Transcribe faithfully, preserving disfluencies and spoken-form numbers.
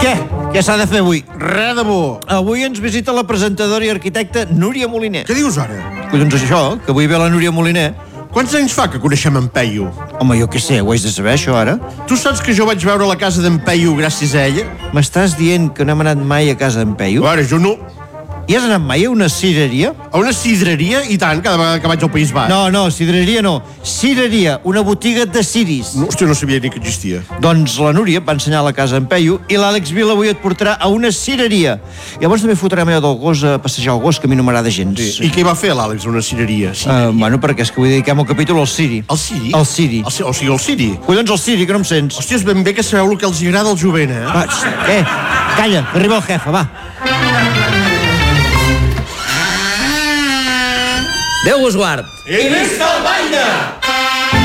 Què? Què s'ha de fer avui? Res de bo. Avui ens visita la presentadora i arquitecta Núria Moliner. Què dius ara? Collons, això, que avui ve la Núria Moliner. Quants anys fa que coneixem en Peyu? Home, jo què sé, ho haig de saber, això, ara? Tu saps que jo vaig veure la casa d'en Peyu gràcies a ella? M'estàs dient que no hem anat mai a casa d'en Peyu? Ara, jo no. I has anat mai a una cireria? A una cidreria? I tant, cada vegada que vaig al País Basc. No, no, cireria no. Cireria, una botiga de ciris. No, hòstia, no sabia ni que existia. Doncs la Núria et va ensenyar la casa en Peyu i l'Àlex Vila avui et portarà a una cireria. Llavors també fotrem allò del gos a passejar el gos, que a mi no m'agrada gens. Sí. I què va fer l'Àlex a una cireria? Uh, bueno, perquè és que avui dediquem el capítol al Siri. El Siri? El Siri. El, o sigui, el Siri? Collons, el Siri, que no em sents. Hòstia, és ben bé que sabeu el que els agrada al jovent, eh? Va, xxt, eh, calla, arriba el jefe, va. Déu vos guard. I visca el Baina!